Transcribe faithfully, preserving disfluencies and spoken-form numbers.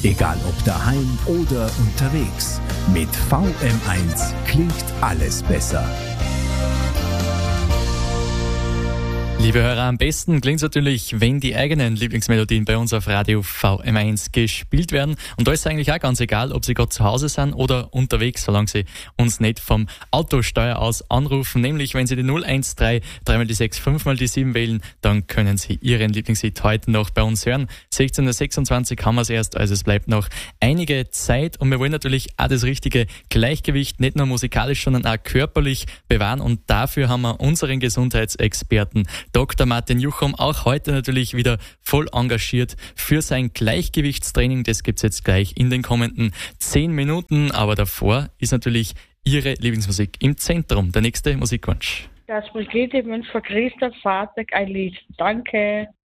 Egal ob daheim oder unterwegs. Mit V M eins klingt alles besser. Liebe Hörer, am besten klingt es natürlich, wenn die eigenen Lieblingsmelodien bei uns auf Radio V M eins gespielt werden. Und da ist es eigentlich auch ganz egal, ob Sie gerade zu Hause sind oder unterwegs, solange Sie uns nicht vom Autosteuer aus anrufen. Nämlich, wenn Sie die null eins drei, dreimal die sechs, fünfmal die sieben wählen, dann können Sie Ihren Lieblingshit heute noch bei uns hören. sechzehn Uhr sechsundzwanzig haben wir es erst, also es bleibt noch einige Zeit. Und wir wollen natürlich auch das richtige Gleichgewicht, nicht nur musikalisch, sondern auch körperlich bewahren. Und dafür haben wir unseren Gesundheitsexperten Doktor Martin Juchum auch heute natürlich wieder voll engagiert für sein Gleichgewichtstraining. Das gibt's jetzt gleich in den kommenden zehn Minuten. Aber davor ist natürlich Ihre Lieblingsmusik im Zentrum. Der nächste Musikwunsch. Das Brigitte wünscht für Christoph Fahrzeug ein Lied. Danke.